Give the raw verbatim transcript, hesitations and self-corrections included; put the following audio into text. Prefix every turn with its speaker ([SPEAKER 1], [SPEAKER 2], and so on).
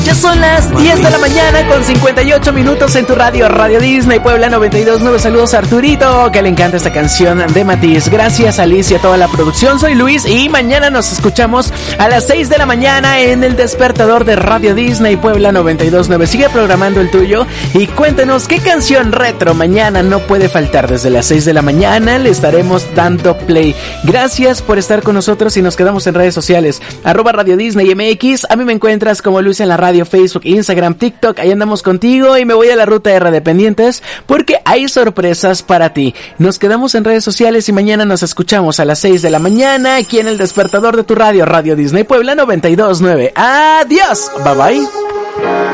[SPEAKER 1] Ya son las diez de la mañana con cincuenta y ocho minutos en tu radio, Radio Disney Puebla noventa y dos punto nueve. Saludos a Arturito, que le encanta esta canción de Matiz. Gracias Alicia, toda la producción. Soy Luis y mañana nos escuchamos a las seis de la mañana en el despertador de Radio Disney Puebla noventa y dos punto nueve. Sigue programando el tuyo y cuéntanos qué canción retro mañana no puede faltar. Desde las seis de la mañana le estaremos dando play. Gracias por estar con nosotros y nos quedamos en redes sociales. Arroba Radio Disney M X. A mí me encuentras como Luis en la radio, Facebook, Instagram, TikTok. Ahí andamos contigo y me voy a la ruta R de pendientes porque hay sorpresas para ti. Nos quedamos en redes sociales y mañana nos escuchamos a las seis de la mañana aquí en el despertador de tu radio, Radio Disney Puebla noventa y dos punto nueve. Adiós. Bye bye.